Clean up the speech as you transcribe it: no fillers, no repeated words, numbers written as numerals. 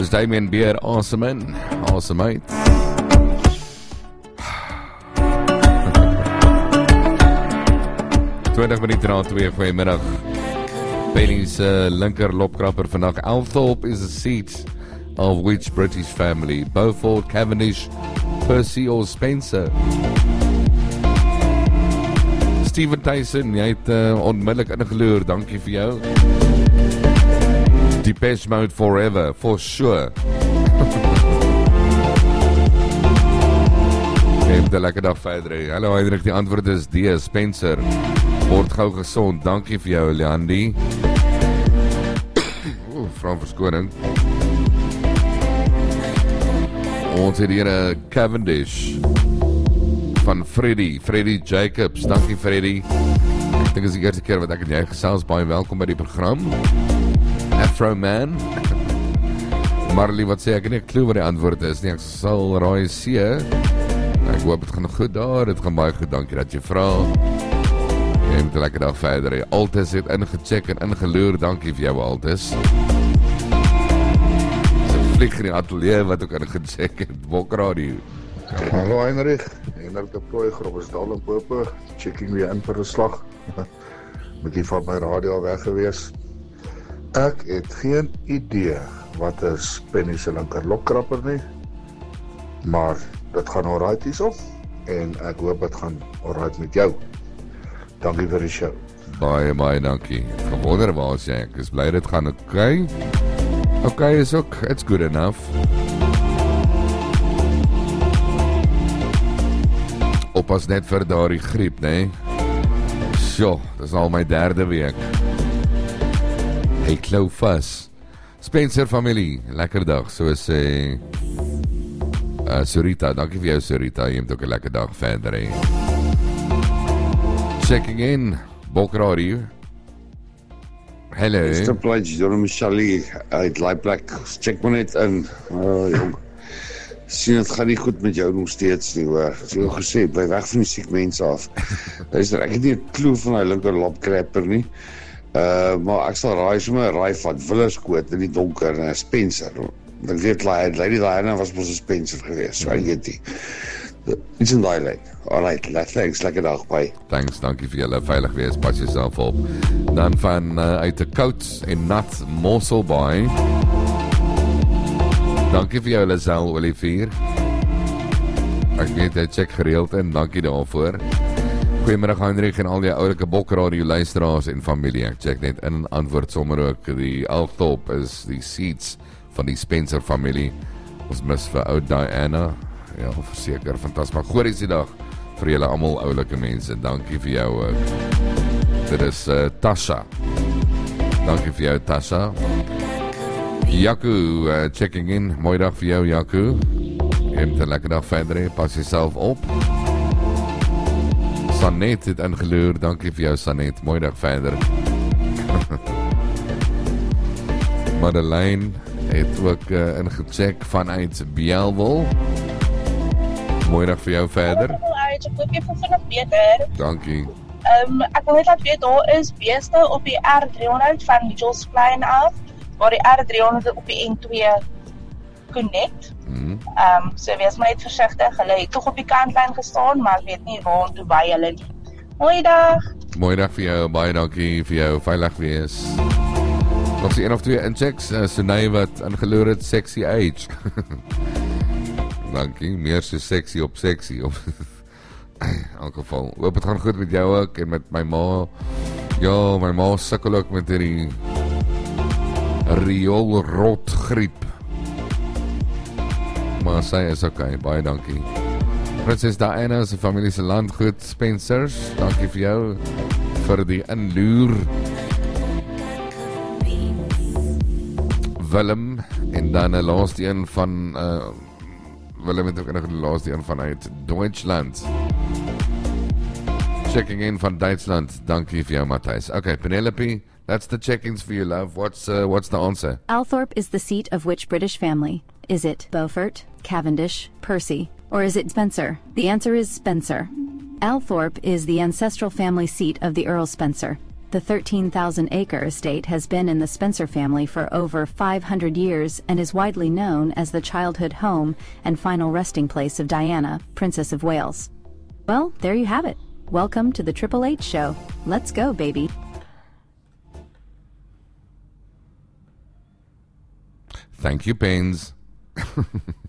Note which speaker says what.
Speaker 1: Dis Damien Beer, awesome man, awesome mate. Twintig minute na 2, goeiemiddag. Penny's linker lopkrapper vandag. Althorpe is the seat of which British family? Beaufort, Cavendish, Percy or Spencer? Steven Tyson, jy het onmiddellik ingeloer, dankie vir jou. Depeche Mode forever, for sure. Neem de lekker dag verder. Hallo Heinrich, die antwoord is D, Spencer. Word gauw gezond, dankie vir jou Leandi. Vrou verskoning. Ons het hier Cavendish van Freddy Jacobs, dankie Freddy. Ek dink is die eerste keer wat ek en jy gesels, baie welkom by die program. Afro Man. Marley, wat sê ek nie 'n klou wat die antwoord is nie, ek sal raai C. Ek hoop het gaan goed daar, dit gaan baie goed, dankie dat jy vra. Jy moet 'n lekker dag verder. Altes het ingecheck en ingeloer, dankie vir jou Altes. Vlieg in die atelier wat ook ingecheck het, Bokradio.
Speaker 2: Hallo Heinrich, Hendrik de Plooi, Groblersdal en Pope, checking weer in vir 'n slag. Bietjie van my radio weg gewees. Ek het geen idee wat is Penny se linker lopkrapper nie, maar dit gaan alright hierso en ek hoop dit gaan alright met jou. Dankie vir die show.
Speaker 1: Baie dankie. Gewonder waar is jy? Ek is bly dit gaan oké. Oké is ook, it's good enough. Oppas net vir daardie griep, nee. Sjoe, dis al my 3de week. Hey, klou vas. Spencer familie, lekker dag, soos sê Sorita, dankie vir jou Sorita, jy moet ook 'n lekker dag verder hê. Checking in, Bokradio. Hello.
Speaker 3: Mr. Pledge, John Michelle uit Laaiplek, check maar net in. Jong. Sien, het gaan nie goed met jou nog steeds nie, hoor. As jy al gesê, bly weg van die siek mense af. Luister, ek het nie 'n klou van hy linker lopkrapper nie. Maar ek sal raai sommer 'n raai vat, Willerskoot in die donker en Spencer. Ek weet Lady Diana was mos 'n Spencer geweest, so ek weet nie. Iets in daai lyn. Alright, thanks, lekker dag, bye.
Speaker 1: Thanks, dankie vir julle, veilig wees, pas jouself op. Dan van uit 'n koud en nat Mosselbaai. Dankie vir jou Lazelle Olivier. Ek weet jy check gereeld en dankie daarvoor. Goeiemiddag Heinrich en al die oulike Bokradio luisteraars en familie. Ek check net in en antwoord sommer ook. Die Althorpe is die seats van die Spencer familie. Ons mis vir ou Diana. Ja, verseker, fantasties. Goeie die dag vir julle almal oulike mense. Dankie vir jou ook. Dit is Tasha. Dankie vir jou Tasha. Jaco, checking in. Mooi dag vir jou Jaco. Jy moet 'n lekker dag verder, pas jouself op. Sanet het ingeloer, dankie vir jou Sanet, mooi dag verder. Madeleine het ook ingecheck vanuit Bielwil. Mooi dag vir jou verder.
Speaker 4: Ek hoop jy voel vinnig beter.
Speaker 1: Dankie.
Speaker 4: Ek wil net laat weet, daar is beeste op die R300 van Mitchells Plain af, waar die R300 op die N2 connect. So wees maar net versigtig, hulle het toch op die kantlyn gestaan, maar ek weet nie waar toe by hulle nie. Mooi dag!
Speaker 1: Mooi dag vir jou, baie dankie vir jou, veilig wees. Nog so 1 of 2 inchecks, Sunay wat ingeloor het, sexy age. Dankie, meer so sexy op sexy. In elk geval, hoop het gaan goed met jou ook, en met my ma. Ja, my ma sukkel ook met die rioolrot griep. Maar sy is oké, baie dankie. Prinses Diana se familie se landgoed Spencers, dankie vir jou vir die inloer. Willem en dan 'n laaste een van Willem het ook nog die laaste een vanuit Duitsland. Checking in van Duitsland, dankie vir jou Matthijs. Okay, Penelope, that's the check-ins for you, love. What's the answer?
Speaker 5: Althorpe is the seat of which British family? Is it Beaufort, Cavendish, Percy, or is it Spencer? The answer is Spencer. Althorpe is the ancestral family seat of the Earl Spencer. The 13,000-acre estate has been in the Spencer family for over 500 years and is widely known as the childhood home and final resting place of Diana, Princess of Wales. Well, there you have it. Welcome to the Triple H Show. Let's go, baby.
Speaker 1: Thank you, Pains.